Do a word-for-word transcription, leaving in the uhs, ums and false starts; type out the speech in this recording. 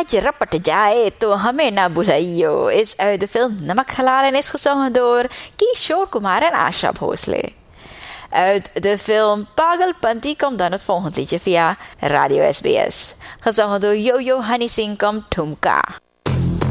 आज रपट जाए तो हमें ना बुलाइयो is uit de film Namak en is gezongen door Kishore Kumar en Asha Bhosle. Uit de film Pagalpanti komt dan het volgende liedje via Radio S B S. Gezongen door Yo-Yo Honey Singh komt Tumka.